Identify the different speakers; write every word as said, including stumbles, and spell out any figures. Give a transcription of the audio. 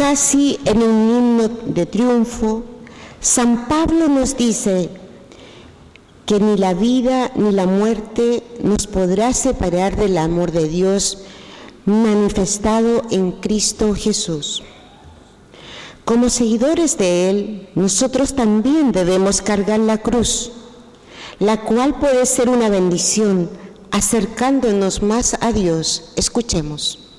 Speaker 1: casi en un himno de triunfo, San Pablo nos dice que ni la vida ni la muerte nos podrá separar del amor de Dios manifestado en Cristo Jesús. Como seguidores de Él, nosotros también debemos cargar la cruz, la cual puede ser una bendición, acercándonos más a Dios. Escuchemos.